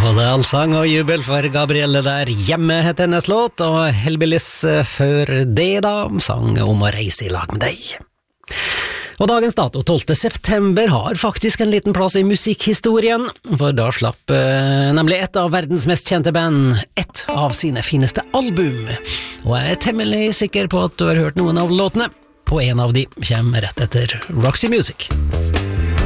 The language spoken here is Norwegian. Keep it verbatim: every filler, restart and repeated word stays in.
Og det er allsang og jubel for Gabrielle der. Hjemme heter hennes låt, og Hellbillies før det da, sang om å reise i lag med deg. Og dagens dato, tolvte september, har faktisk en liten plass i musikkhistorien, for da slapp eh, nemlig et av verdens mest kjente band et av sine fineste album. Og jeg er temmelig sikker på at du har hørt noen av låtene, og en av de kommer rett etter Roxy Music.